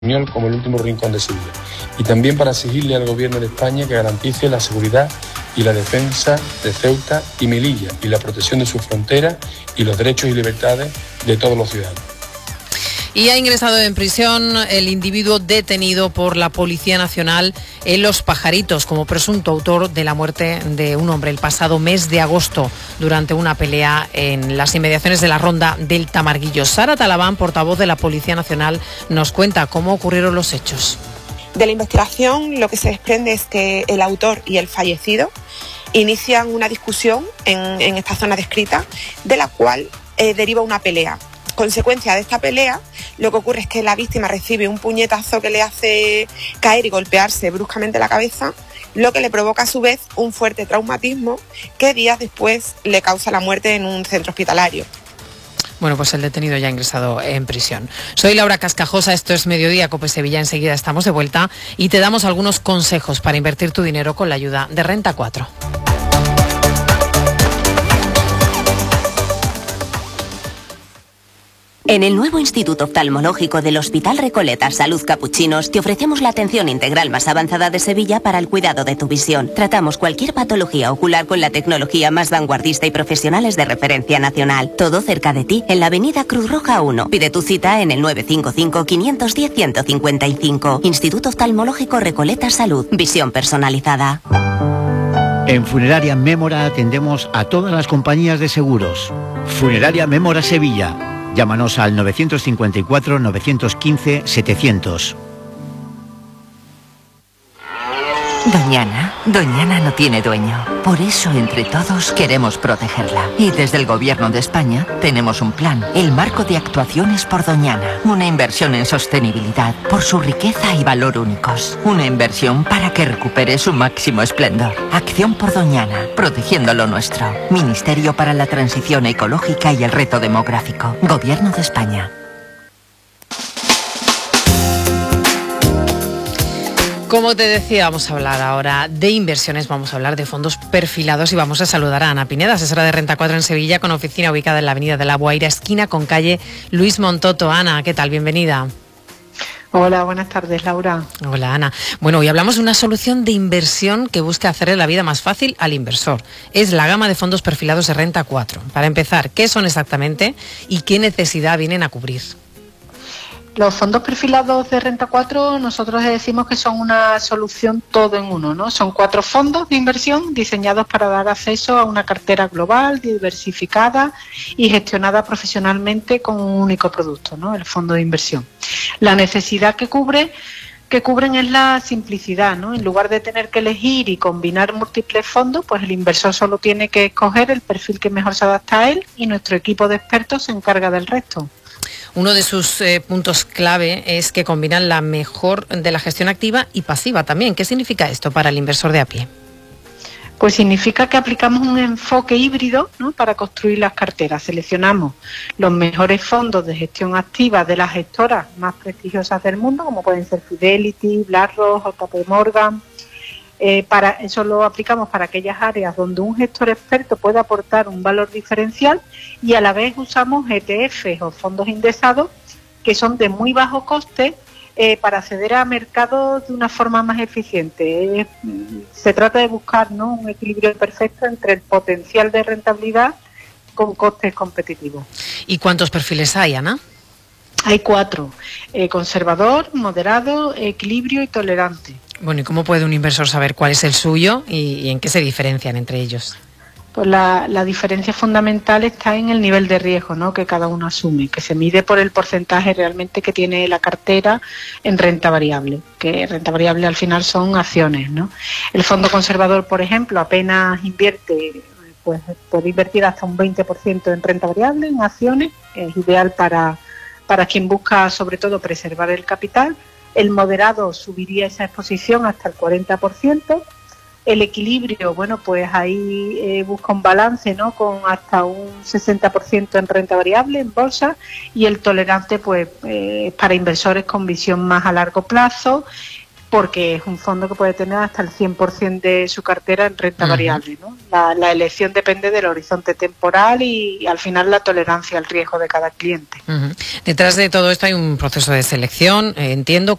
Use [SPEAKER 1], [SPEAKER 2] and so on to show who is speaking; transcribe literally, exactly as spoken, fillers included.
[SPEAKER 1] como el último rincón de Sevilla, y también para exigirle al Gobierno de España que garantice la seguridad y la defensa de Ceuta y Melilla y la protección de sus fronteras y los derechos y libertades de todos los ciudadanos.
[SPEAKER 2] Y ha ingresado en prisión el individuo detenido por la Policía Nacional en Los Pajaritos como presunto autor de la muerte de un hombre el pasado mes de agosto durante una pelea en las inmediaciones de la Ronda del Tamarguillo. Sara Talabán, portavoz de la Policía Nacional, nos cuenta cómo ocurrieron los hechos.
[SPEAKER 3] De la investigación lo que se desprende es que el autor y el fallecido inician una discusión en, en esta zona descrita, de la cual eh, deriva una pelea. Consecuencia de esta pelea, lo que ocurre es que la víctima recibe un puñetazo que le hace caer y golpearse bruscamente la cabeza, lo que le provoca a su vez un fuerte traumatismo que días después le causa la muerte en un centro hospitalario.
[SPEAKER 2] Bueno, pues el detenido ya ha ingresado en prisión. Soy Laura Cascajosa, esto es Mediodía Cope Sevilla, enseguida estamos de vuelta y te damos algunos consejos para invertir tu dinero con la ayuda de Renta cuatro.
[SPEAKER 4] En el nuevo Instituto Oftalmológico del Hospital Recoleta Salud Capuchinos te ofrecemos la atención integral más avanzada de Sevilla para el cuidado de tu visión. Tratamos cualquier patología ocular con la tecnología más vanguardista y profesionales de referencia nacional. Todo cerca de ti, en la avenida Cruz Roja uno. Pide tu cita en el nueve cinco cinco, cinco uno cero, uno cinco cinco. Instituto Oftalmológico Recoleta Salud. Visión personalizada.
[SPEAKER 5] En Funeraria Mémora atendemos a todas las compañías de seguros. Funeraria Mémora Sevilla. Llámanos al nueve cinco cuatro, nueve uno cinco, setecientos.
[SPEAKER 6] Doñana, Doñana no tiene dueño. Por eso, entre todos, queremos protegerla. Y desde el Gobierno de España tenemos un plan, el Marco de Actuaciones por Doñana. Una inversión en sostenibilidad, por su riqueza y valor únicos. Una inversión para que recupere su máximo esplendor. Acción por Doñana, protegiendo lo nuestro. Ministerio para la Transición Ecológica y el Reto Demográfico. Gobierno de España.
[SPEAKER 2] Como te decía, vamos a hablar ahora de inversiones, vamos a hablar de fondos perfilados y vamos a saludar a Ana Pineda, asesora de Renta cuatro en Sevilla, con oficina ubicada en la avenida de la Boaira, esquina con calle Luis Montoto. Ana, ¿qué tal? Bienvenida.
[SPEAKER 7] Hola, buenas tardes, Laura.
[SPEAKER 2] Hola, Ana. Bueno, hoy hablamos de una solución de inversión que busca hacerle la vida más fácil al inversor. Es la gama de fondos perfilados de Renta cuatro. Para empezar, ¿qué son exactamente y qué necesidad vienen a cubrir?
[SPEAKER 7] Los fondos perfilados de Renta cuatro, nosotros decimos que son una solución todo en uno, ¿no? Son cuatro fondos de inversión diseñados para dar acceso a una cartera global, diversificada y gestionada profesionalmente con un único producto, ¿no? El fondo de inversión. La necesidad que cubre que cubren es la simplicidad, ¿no? En lugar de tener que elegir y combinar múltiples fondos, pues el inversor solo tiene que escoger el perfil que mejor se adapta a él y nuestro equipo de expertos se encarga del resto.
[SPEAKER 2] Uno de sus eh, puntos clave es que combinan la mejor de la gestión activa y pasiva también. ¿Qué significa esto para el inversor de a pie?
[SPEAKER 7] Pues significa que aplicamos un enfoque híbrido, ¿no? Para construir las carteras. Seleccionamos los mejores fondos de gestión activa de las gestoras más prestigiosas del mundo, como pueden ser Fidelity, BlackRock, J P Morgan. Eh, para, eso lo aplicamos para aquellas áreas donde un gestor experto puede aportar un valor diferencial y a la vez usamos E T Fs o fondos indexados que son de muy bajo coste eh, para acceder a mercados de una forma más eficiente. Eh, se trata de buscar, ¿no?, un equilibrio perfecto entre el potencial de rentabilidad con costes competitivos.
[SPEAKER 2] ¿Y cuántos perfiles hay, Ana?
[SPEAKER 7] Hay cuatro: eh, conservador, moderado, equilibrio y tolerante.
[SPEAKER 2] Bueno, ¿y cómo puede un inversor saber cuál es el suyo y, y en qué se diferencian entre ellos?
[SPEAKER 7] Pues la, la diferencia fundamental está en el nivel de riesgo, ¿no?, que cada uno asume, que se mide por el porcentaje realmente que tiene la cartera en renta variable, que renta variable al final son acciones, ¿no? El fondo conservador, por ejemplo, apenas invierte, pues puede invertir hasta un veinte por ciento en renta variable, en acciones, que es ideal para, para quien busca sobre todo preservar el capital. El moderado subiría esa exposición hasta el cuarenta por ciento. El equilibrio, bueno, pues ahí eh, busca un balance, ¿no?, con hasta un sesenta por ciento en renta variable, en bolsa. Y el tolerante, pues, eh, para inversores con visión más a largo plazo, porque es un fondo que puede tener hasta el cien por ciento de su cartera en renta
[SPEAKER 2] Uh-huh.
[SPEAKER 7] variable, ¿no? La, la elección depende del horizonte temporal y, y al final la tolerancia al riesgo de cada cliente.
[SPEAKER 2] Uh-huh. Detrás de todo esto hay un proceso de selección, eh, entiendo.